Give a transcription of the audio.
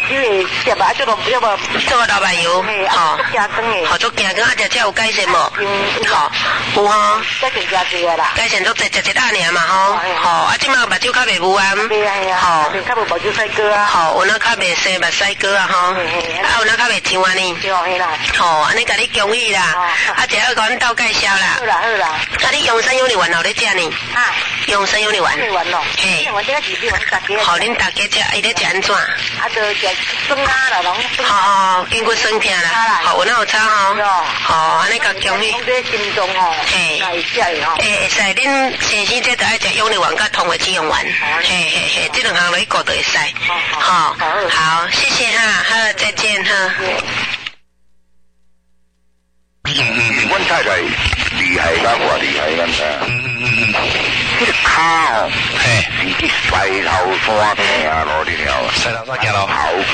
的食啊，做老板油， 好，加汤的， 好做健康，食这有改善无？好，有吼。 改善加济啊啦。 改善都食一大尔嘛吼，吼啊，即马目睭较袂无啊， 吼，较无目睭西哥啊， 吼，有哪较袂生目屎哥啊吼，啊有哪较袂像安尼，吼，安尼甲你恭喜啦，啊，一下甲阮斗介绍啦， 好啦好啦， 啊你用生有力丸后咧食呢？ 啊， 用生有力丸， 嘿，我这个是阮大家， 好，恁大家食，伊咧食安怎？ 啊，就食酸啊啦，拢好，经过酸片啦，好，有哪有差吼？好，安尼甲恭喜。 讲这心脏吼， 嘿， 会食的吼， 会使，恁先生这就爱食用力丸甲通的止用丸，嘿嘿嘿，这两项来顾就会使，好，好，谢谢哈，好，再见哈。 阮太太厉害甲我厉害咱啊，这个脚哦，是去西头山行路，你了， 西头山行路。